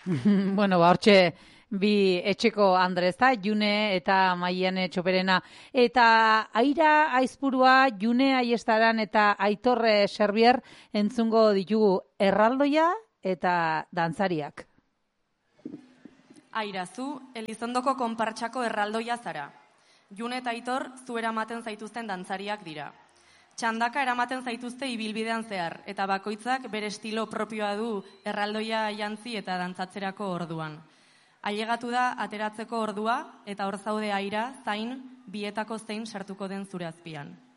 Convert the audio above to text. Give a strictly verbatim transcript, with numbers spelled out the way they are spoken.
Bueno, ba, hortxe bi etxeko Andrezta, June eta Maiane Txoperena. Eta Aira Aizpurua, June Aiestaran eta Aitorre Serbier entzungo ditugu erraldoia eta dantzariak. Aira, zu Elizondoko konpartsako erraldoia zara. June eta Aitor zu eramaten zaituzten dantzariak dira. Txandaka eramaten zaituzte ibilbidean zehar, eta bakoitzak bere estilo propioa du erraldoia jantzi eta dantzatzerako orduan. Ailegatu da ateratzeko ordua, eta hor zaude Aira, zain, bietako zein sartuko den zure azpian.